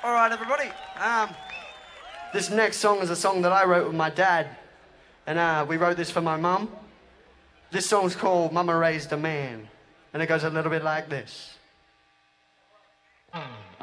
All right, everybody. This next song is a song that I wrote with my dad, and we wrote this for my mum. This song's called Mama Raised a Man, and it goes a little bit like this.